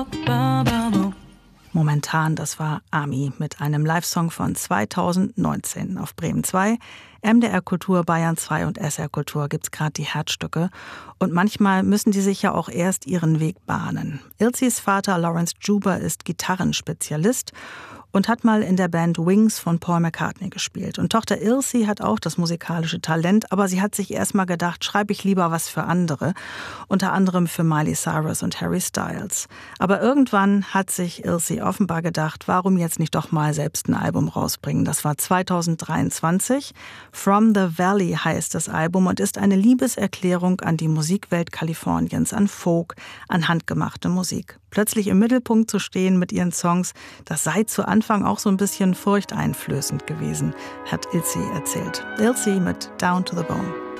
Momentan, das war Ami mit einem Live-Song von 2019 auf Bremen 2. MDR Kultur, Bayern 2 und SR Kultur gibt's gerade die Herzstücke. Und manchmal müssen die sich ja auch erst ihren Weg bahnen. Ilses Vater Lawrence Juber ist Gitarrenspezialist und hat mal in der Band Wings von Paul McCartney gespielt. Und Tochter Ilse hat auch das musikalische Talent, aber sie hat sich erst mal gedacht, schreibe ich lieber was für andere, unter anderem für Miley Cyrus und Harry Styles. Aber irgendwann hat sich Ilse offenbar gedacht, warum jetzt nicht doch mal selbst ein Album rausbringen. Das war 2023. From the Valley heißt das Album und ist eine Liebeserklärung an die Musikwelt Kaliforniens, an Folk, an handgemachte Musik. Plötzlich im Mittelpunkt zu stehen mit ihren Songs, das sei zu Anfang auch so ein bisschen furchteinflößend gewesen, hat Ilse erzählt. Ilse mit Down to the Bone.